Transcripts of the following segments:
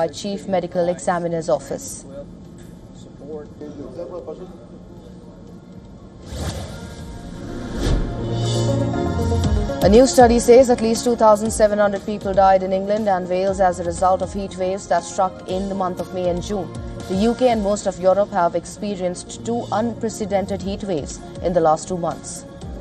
by Chief Medical Examiner's Office. A new study says at least 2,700 people died in England and Wales as a result of heat waves that struck in the month of May and June. The UK and most of Europe have experienced two unprecedented heat waves in the last 2 months.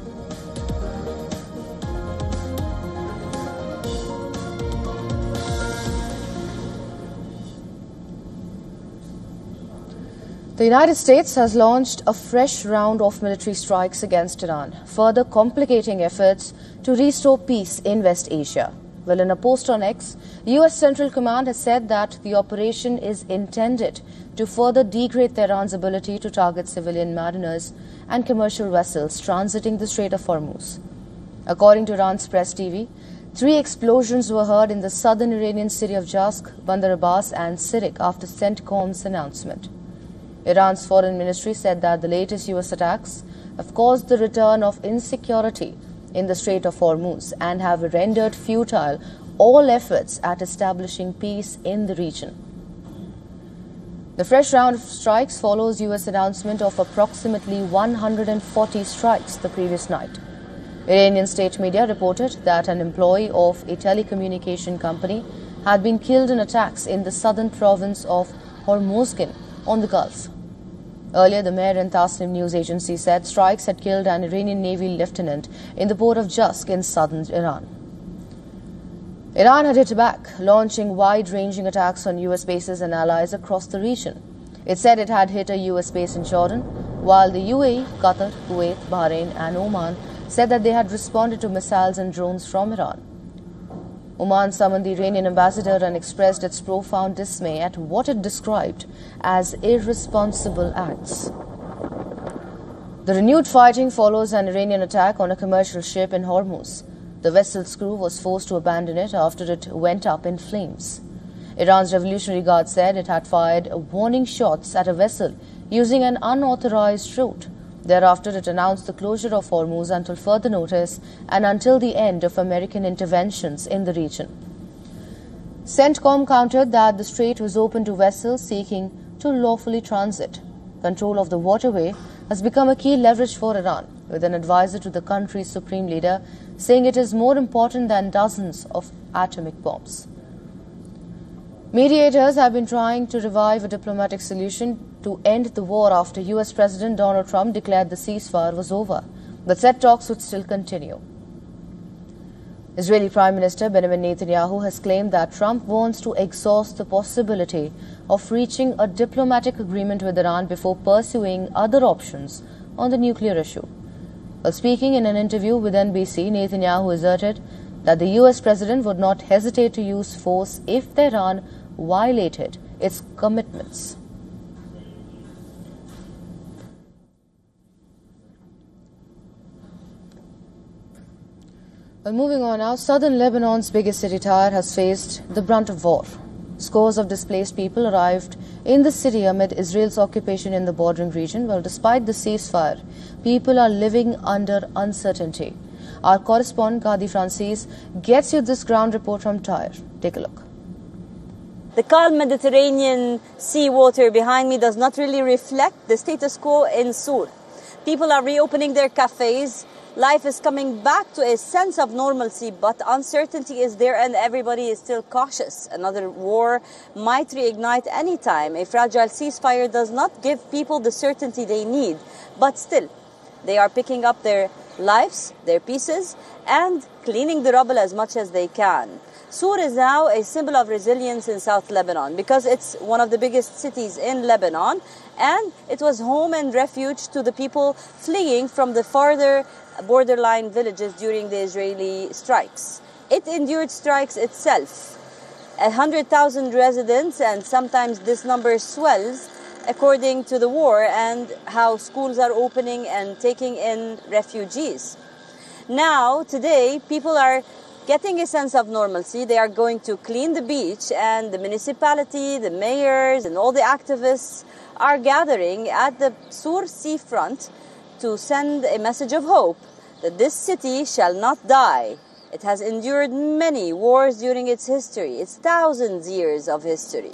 The United States has launched a fresh round of military strikes against Iran, further complicating efforts to restore peace in West Asia. Well, in a post on X, U.S. Central Command has said that the operation is intended to further degrade Tehran's ability to target civilian mariners and commercial vessels transiting the Strait of Hormuz. According to Iran's press TV, 3 explosions were heard in the southern Iranian city of Jask, Bandar Abbas and Sirik after CENTCOM's announcement. Iran's foreign ministry said that the latest U.S. attacks have caused the return of insecurity in the Strait of Hormuz and have rendered futile all efforts at establishing peace in the region. The fresh round of strikes follows U.S. announcement of approximately 140 strikes the previous night. Iranian state media reported that an employee of a telecommunication company had been killed in attacks in the southern province of Hormozgan on the Gulf. Earlier, the Mehr and Tasnim news agency said strikes had killed an Iranian Navy lieutenant in the port of Jask in southern Iran. Iran had hit back, launching wide-ranging attacks on U.S. bases and allies across the region. It said it had hit a U.S. base in Jordan, while the UAE, Qatar, Kuwait, Bahrain and Oman said that they had responded to missiles and drones from Iran. Oman summoned the Iranian ambassador and expressed its profound dismay at what it described as irresponsible acts. The renewed fighting follows an Iranian attack on a commercial ship in Hormuz. The vessel's crew was forced to abandon it after it went up in flames. Iran's Revolutionary Guard said it had fired warning shots at a vessel using an unauthorized route. Thereafter, it announced the closure of Hormuz until further notice and until the end of American interventions in the region. CENTCOM countered that the strait was open to vessels seeking to lawfully transit. Control of the waterway has become a key leverage for Iran, with an advisor to the country's supreme leader saying it is more important than dozens of atomic bombs. Mediators have been trying to revive a diplomatic solution to end the war after U.S. President Donald Trump declared the ceasefire was over, but said talks would still continue. Israeli Prime Minister Benjamin Netanyahu has claimed that Trump wants to exhaust the possibility of reaching a diplomatic agreement with Iran before pursuing other options on the nuclear issue. While speaking in an interview with NBC, Netanyahu asserted that the U.S. president would not hesitate to use force if Tehran violated its commitments. Well, moving on now, southern Lebanon's biggest city, Tyre, has faced the brunt of war. Scores of displaced people arrived in the city amid Israel's occupation in the bordering region. Well, despite the ceasefire, people are living under uncertainty. Our correspondent, Gadi Francis, gets you this ground report from Tyre. Take a look. The calm Mediterranean sea water behind me does not really reflect the status quo in Sur. People are reopening their cafes. Life is coming back to a sense of normalcy, but uncertainty is there and everybody is still cautious. Another war might reignite any time. A fragile ceasefire does not give people the certainty they need, but still, they are picking up their lives, their pieces, and cleaning the rubble as much as they can. Sur is now a symbol of resilience in South Lebanon because it's one of the biggest cities in Lebanon, and it was home and refuge to the people fleeing from the farther borderline villages during the Israeli strikes. It endured strikes itself. 100,000 residents, and sometimes this number swells according to the war and how schools are opening and taking in refugees. Now, today, people are getting a sense of normalcy. They are going to clean the beach, and the municipality, the mayors, and all the activists are gathering at the Sur seafront to send a message of hope that this city shall not die. It has endured many wars during its history, its thousands years of history.